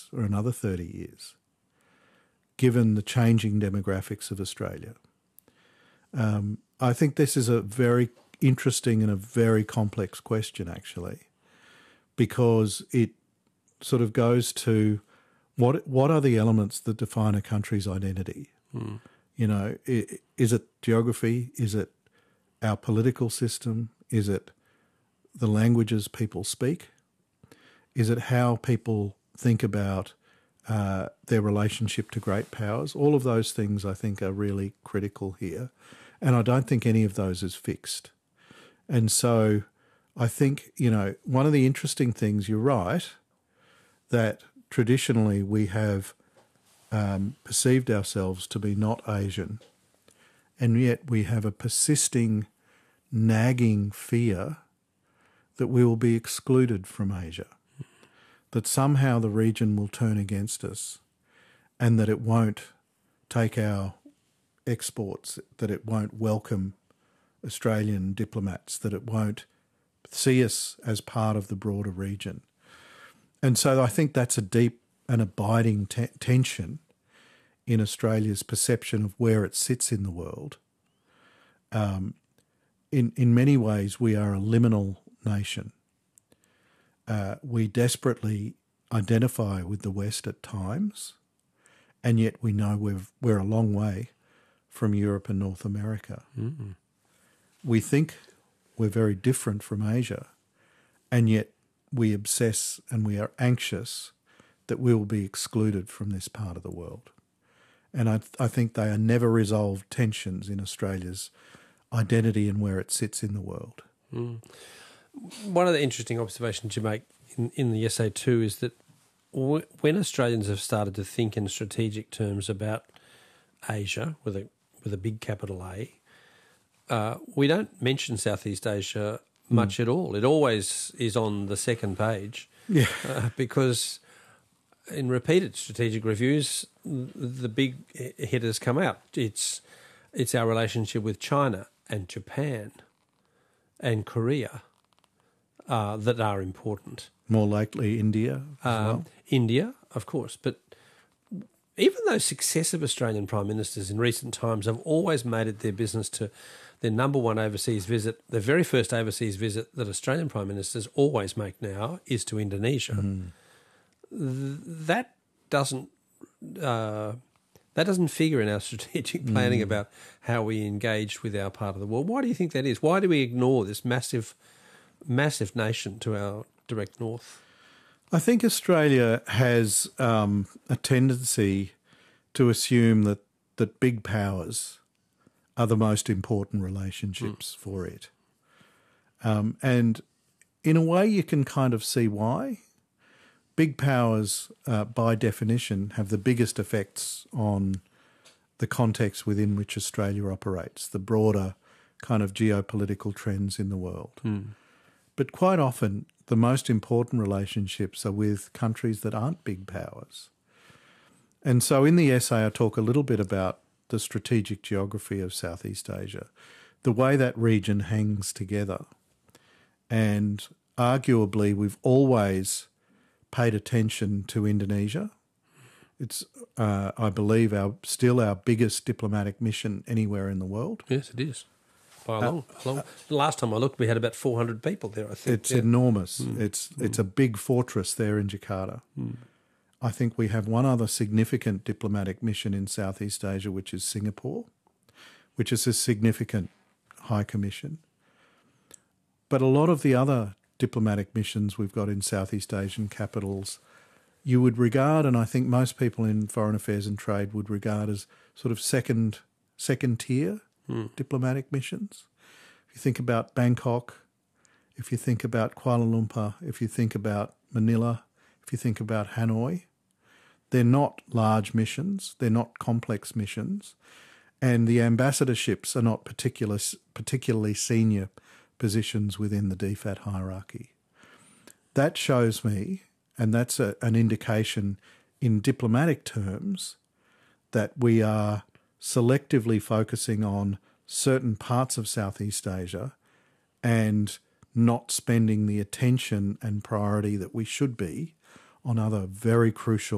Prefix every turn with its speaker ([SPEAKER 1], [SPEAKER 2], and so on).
[SPEAKER 1] years or another 30 years, given the changing demographics of Australia? I think this is a very interesting and a very complex question, actually, because it sort of goes to what are the elements that define a country's identity? You know, is it geography? Is it our political system? Is it the languages people speak? Is it how people think about their relationship to great powers? All of those things, I think, are really critical here. And I don't think any of those is fixed. And so I think, you know, one of the interesting things, you're right, that traditionally we have perceived ourselves to be not Asian, and yet we have a persisting, nagging fear that we will be excluded from Asia, that somehow the region will turn against us and that it won't take our exports, that it won't welcome Australian diplomats, that it won't see us as part of the broader region. And so I think that's a deep and abiding tension in Australia's perception of where it sits in the world. In many ways, we are a liminal nation. We desperately identify with the West at times, and yet we know we're a long way from Europe and North America. Mm-hmm. We think we're very different from Asia, and yet we obsess and we are anxious that we will be excluded from this part of the world. And I think they are never resolved tensions in Australia's identity and where it sits in the world.
[SPEAKER 2] Mm. One of the interesting observations you make in the essay too is that when Australians have started to think in strategic terms about Asia with a big capital A, we don't mention Southeast Asia much at all. It always is on the second page, because in repeated strategic reviews, the big hitters come out. It's our relationship with China and Japan and Korea that are important.
[SPEAKER 1] More likely India as well.
[SPEAKER 2] India, of course. But even though successive Australian Prime Ministers in recent times have always made it their business to their number one overseas visit, the very first overseas visit that Australian Prime Ministers always make now is to Indonesia. That doesn't figure in our strategic planning about how we engage with our part of the world. Why do you think that is? Why do we ignore this massive nation to our direct north?
[SPEAKER 1] I think Australia has a tendency to assume that big powers are the most important relationships for it. And in a way you can kind of see why. Big powers, by definition, have the biggest effects on the context within which Australia operates, the broader kind of geopolitical trends in the world. But quite often, the most important relationships are with countries that aren't big powers. And so in the essay, I talk a little bit about the strategic geography of Southeast Asia, the way that region hangs together. And arguably, we've always paid attention to Indonesia. It's, I believe, still our biggest diplomatic mission anywhere in the world.
[SPEAKER 2] Yes, it is. By a long. Last time I looked, we had about 400 people there, I think.
[SPEAKER 1] It's enormous. It's a big fortress there in Jakarta. I think we have one other significant diplomatic mission in Southeast Asia, which is Singapore, which is a significant high commission. But a lot of the other diplomatic missions we've got in Southeast Asian capitals, you would regard, and I think most people in foreign affairs and trade would regard as sort of second tier diplomatic missions. If you think about Bangkok, if you think about Kuala Lumpur, if you think about Manila, if you think about Hanoi, they're not large missions, they're not complex missions, and the ambassadorships are not particularly senior positions within the DFAT hierarchy. That shows me, and that's an indication in diplomatic terms, that we are selectively focusing on certain parts of Southeast Asia and not spending the attention and priority that we should be on other very crucial